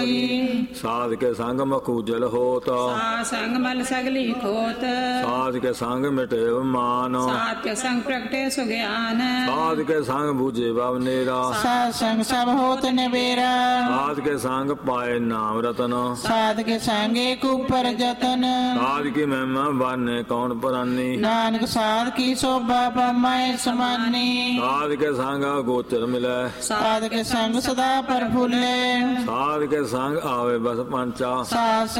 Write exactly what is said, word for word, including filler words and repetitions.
ਸਾਧ ਕੇ ਸੰਗ ਮਖੂਜਲ ਹੋਤ, ਸਾਧ ਸੰਗ ਮਲ ਸਗਲੀ ਖੋਤ, ਸਾਧ ਕੇ ਸੰਗ ਮਿਟੇ ਮਾਨ, ਸਾਧ ਕੇ ਸੰਗ ਪ੍ਰਗਟੇ ਸੁਗਿਆਨ, ਸਾਧ ਕੇ ਸੰਗ ਬੂਝੇ ਬਵ ਨੇਰਾ, ਸਾਧ ਸੰਗ ਸਭ ਹੋਤ ਨਿਬੇਰਾ, ਸਾਧ ਕੇ ਸੰਗ ਪਾਏ ਨਾਮ ਰਤਨ, ਸਾਧ ਕੇ ਸੰਗ ਏਕ ਉਪਰ ਜਤਨ, ਸਾਧ ਕੀ ਮਹਿਮਾ ਬਾਨੇ ਕੌਣ ਪਰਾਨੀ, ਨਾਨਕ ਸਾਧ ਕੀ ਸੋਭਾ ਪਮਾਏ ਸਮਾਨੀ, ਸਾਧ ਕੇ ਸੰਗ ਗੋਚਰ ਮਿਲੈ, ਸਾਧ ਕੇ ਸੰਗ ਸਦਾ ਪ੍ਰਫੁੱਲੇ, ਸਾਧ ਕੇ ਸੰਗ ਆਵੇ ਬਸ ਪੰਚਾ, ਸਾਧ